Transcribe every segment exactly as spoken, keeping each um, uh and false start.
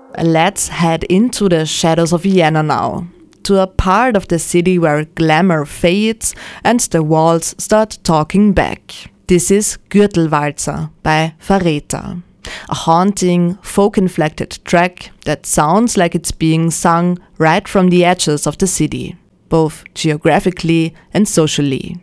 Let's head into the shadows of Vienna now, to a part of the city where glamour fades and the walls start talking back. This is Gürtelwalzer by Verräter, a haunting, folk-inflected track that sounds like it's being sung right from the edges of the city, both geographically and socially.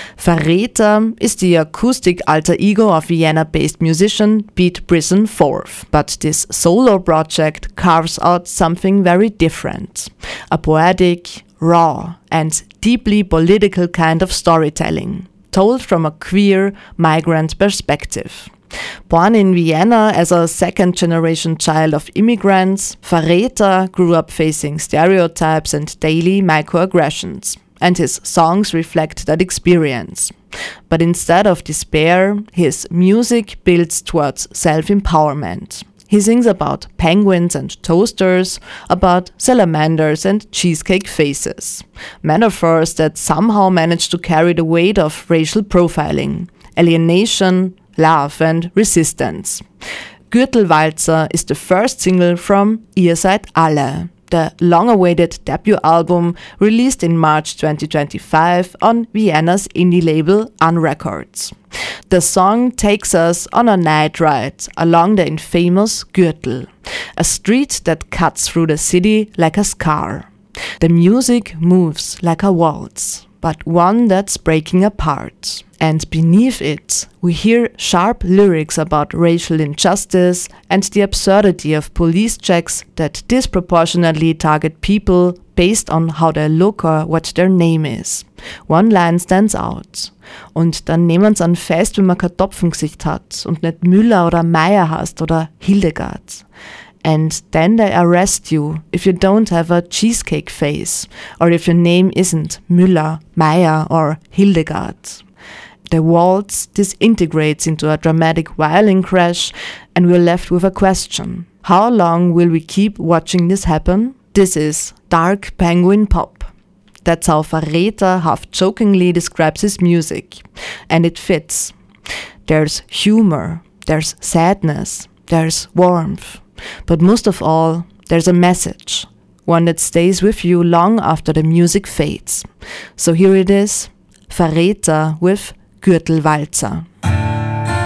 Verräter is the acoustic alter ego of Vienna-based musician Beat Prison Fourth, but this solo project carves out something very different, a poetic, raw and deeply political kind of storytelling, told from a queer migrant perspective. Born in Vienna as a second-generation child of immigrants, Verräter grew up facing stereotypes and daily microaggressions, and his songs reflect that experience. But instead of despair, his music builds towards self-empowerment. He sings about penguins and toasters, about salamanders and cheesecake faces, metaphors that somehow manage to carry the weight of racial profiling, alienation, love and resistance. Gürtelwalzer is the first single from Ihr seid alle, the long-awaited debut album released in March twenty twenty-five on Vienna's indie label Unrecords. The song takes us on a night ride along the infamous Gürtel, a street that cuts through the city like a scar. The music moves like a waltz, but one that's breaking apart. And beneath it, we hear sharp lyrics about racial injustice and the absurdity of police checks that disproportionately target people based on how they look or what their name is. One line stands out. Und dann nehmen sie an fest, wenn man kein Topfengesicht hat und nicht Müller oder Meier heißt oder Hildegard. And then they arrest you if you don't have a cheesecake face or if your name isn't Müller, Meier or Hildegard. The waltz disintegrates into a dramatic violin crash and we're left with a question. How long will we keep watching this happen? This is dark penguin pop. That's how Verräter half-jokingly describes his music. And it fits. There's humor, there's sadness, there's warmth. But most of all, there's a message, one that stays with you long after the music fades. So here it is, Verräter with Gürtelwalzer.